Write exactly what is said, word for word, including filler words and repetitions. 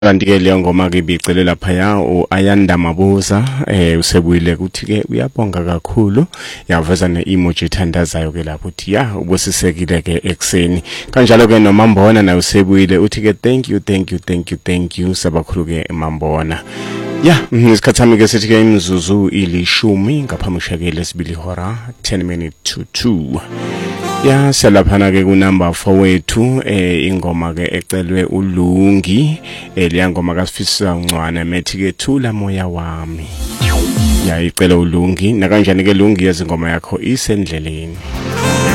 kanti ke leyo ngoma ke ibicele lapha ya uAyanda Mabuza eh usebuyile ukuthi ke uyabonga kakhulu yaveza ne-emoji ethandazayo ke lapho uthi ya ubusisekile ke ekseni kanjalo ke noMambona naye usebuyile uthi ke thank you thank you thank you thank you sabakhulu ke Mambona. Ya isikhathami ke sithi ke imzuzu ilishumi ngaphambi ke lesibili hora ten minutes to two. Ya selaphana ke ku number four wethu eh ingoma ke ecelwe uLungi eliya ngoma kaSifisa Ncwane methi ke thula moya wami. Ya icela uLungi na kanjani ke Lungi yezingoma yakho isendleleni.